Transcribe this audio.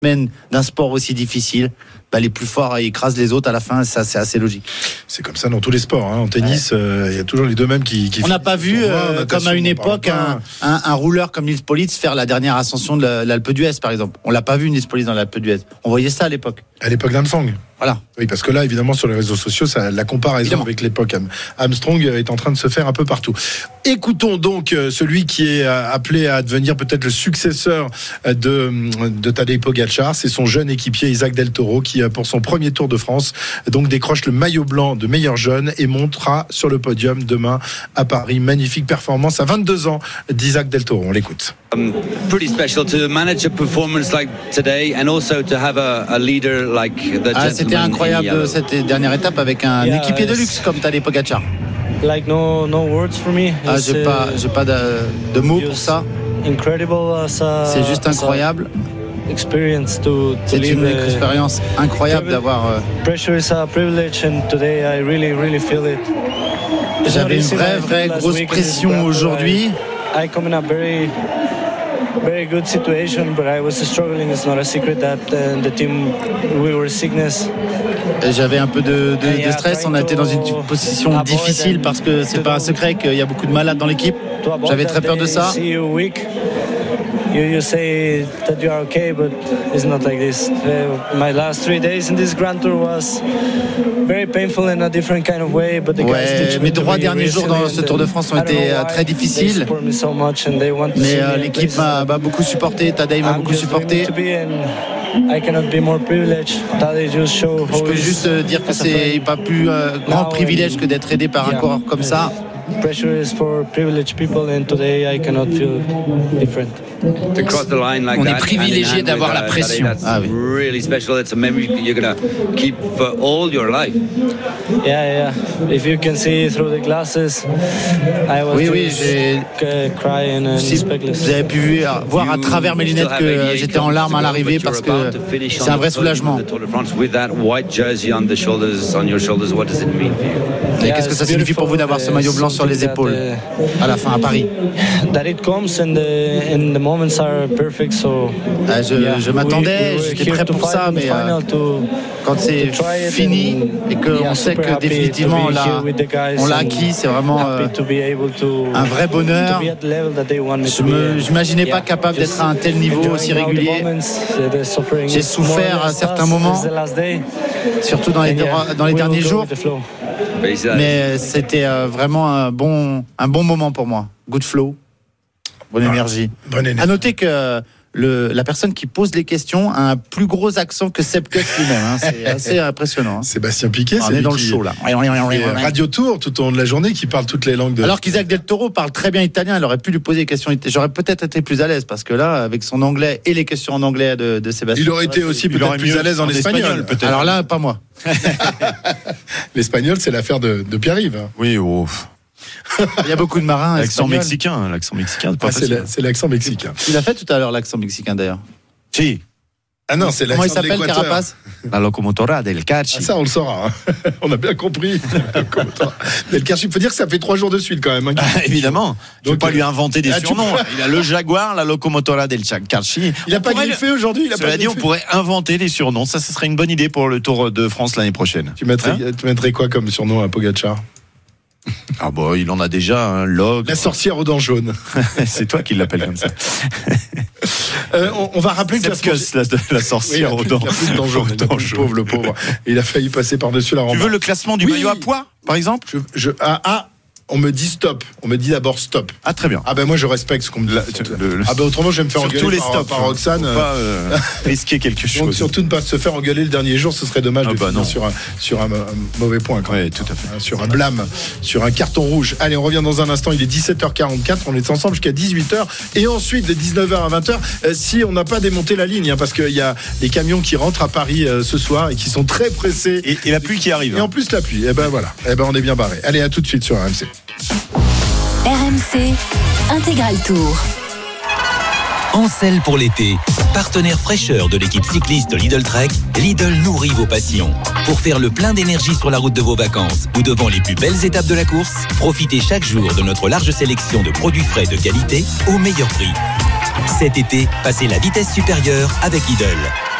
d'un sport aussi difficile, les plus forts écrasent les autres à la fin, ça c'est assez logique. C'est comme ça dans tous les sports. En tennis, il y a toujours les deux mêmes qui on n'a pas vu, comme à une époque, un rouleur comme Nils Politt faire la dernière ascension de l'Alpe d'Huez, par exemple. On l'a pas vu, Nils Politt, dans l'Alpe d'Huez. On voyait ça à l'époque. À l'époque d'Armstrong. Voilà. Oui, parce que là, évidemment, sur les réseaux sociaux, la comparaison avec l'époque Armstrong est en train de se faire un peu partout. Écoutons donc celui qui est appelé à devenir peut-être le successeur de Tadej Pogačar. C'est son jeune équipier Isaac Del Toro qui, pour son premier Tour de France, donc décroche le maillot blanc de meilleur jeune et montera sur le podium demain à Paris. Magnifique performance à 22 ans d'Isaac Del Toro. On l'écoute. Pretty special to manage a performance like today and also to have a leader like the gentleman. C'était incroyable cette dernière étape avec un équipier de luxe comme Tadej Pogačar. Like no words for me. J'ai pas de mots pour ça. C'est juste incroyable. C'est une expérience incroyable d'avoir. Pressure is a privilege and today I really feel it. J'avais une vraie grosse pression aujourd'hui. I come in a very good situation, but I was struggling. It's not a secret that the team we were sickness. J'avais un peu de stress. On a été dans une position difficile parce que c'est pas un secret qu'il y a beaucoup de malades dans l'équipe. J'avais très peur de ça. You say that you are okay, but it's not like this. My last 3 days in this Grand Tour was very painful in a different kind of way. But the guys teach me. Mes 3 derniers jours dans ce Tour de France ont été très difficiles. Mais l'équipe m'a beaucoup supporté. Tadej m'a beaucoup supporté. I cannot be more privileged. Je peux juste dire que c'est pas plus grand privilège que d'être aidé par un coureur comme ça. Pressure is for privileged people and today I cannot feel different. On est privilégié d'avoir la pression. Really special. It's a memory you're gonna keep for all your life. Yeah. If you can see through the glasses, I was crying and speechless. Vous avez pu voir à travers mes lunettes que j'étais en larmes à l'arrivée parce que c'est un vrai soulagement. Et qu'est-ce que ça signifie pour vous d'avoir ce maillot blanc sur les épaules à la fin à Paris? Je m'attendais, j'étais prêt pour ça, mais quand c'est fini et qu'on sait que définitivement on l'a acquis, c'est vraiment un vrai bonheur. Je m'imaginais pas capable d'être à un tel niveau aussi régulier. J'ai souffert à certains moments, surtout dans les derniers jours. Mais c'était vraiment un bon moment pour moi. Good flow, bonne énergie. À noter que la personne qui pose les questions a un plus gros accent que Sepp Kuss lui-même. C'est assez impressionnant. Sébastien Piquet, on est dans le show là. Radio Tour tout au long de la journée qui parle toutes les langues. Alors qu'Isaac Del Toro parle très bien italien, il aurait pu lui poser des questions. J'aurais peut-être été plus à l'aise parce que là, avec son anglais et les questions en anglais de Sébastien, il aurait été aussi peut-être plus à l'aise en espagnol. Peut-être. Alors là, pas moi. L'espagnol, c'est l'affaire de Pierre-Yves. Oui, il y a beaucoup de marins. L'accent mexicain, c'est l'accent mexicain. Il a fait tout à l'heure l'accent mexicain d'ailleurs. Si. Ah non, c'est l'accent de l'Équateur. Comment il s'appelle, Carapace? La locomotora del Carchi. Ah, ça, on le saura. On a bien compris. Del Carchi, il faut dire que ça fait 3 jours de suite quand même. Évidemment. Je ne vais pas lui inventer des surnoms. Il a le Jaguar, la locomotora del Carchi. Il n'a pas griffé aujourd'hui. Cela dit, on pourrait inventer des surnoms. Ça, ce serait une bonne idée pour le Tour de France l'année prochaine. Tu mettrais quoi comme surnom à Pogačar? Ah bah il en a déjà un log. La sorcière aux dents jaunes. C'est toi qui l'appelles comme ça. On va rappeler que la sorcière aux dents jaunes. Le pauvre. Il a failli passer par-dessus la rambarde. Tu veux le classement du maillot à poids, par exemple? On me dit stop. On me dit d'abord stop. Ah, très bien. Ah ben moi je respecte ce qu'on me dit. Autrement je vais me faire engueuler par Roxane. Pas risquer quelque chose. Donc surtout ne pas se faire engueuler le dernier jour, ce serait dommage de finir sur un mauvais point quand même. Oui, tout à fait. Sur un blâme, sur un carton rouge. Allez, on revient dans un instant, il est 17h44, on est ensemble jusqu'à 18h et ensuite de 19h à 20h si on n'a pas démonté la ligne parce qu'il y a les camions qui rentrent à Paris ce soir et qui sont très pressés. Et la pluie qui arrive. Et en plus la pluie. Et ben voilà. Et ben on est bien barré. Allez, à tout de suite sur RMC. RMC Intégral Tour. Ancel pour l'été. Partenaire fraîcheur de l'équipe cycliste Lidl Trek, Lidl nourrit vos passions. Pour faire le plein d'énergie sur la route de vos vacances ou devant les plus belles étapes de la course, profitez chaque jour de notre large sélection de produits frais de qualité au meilleur prix. Cet été, passez la vitesse supérieure avec Lidl.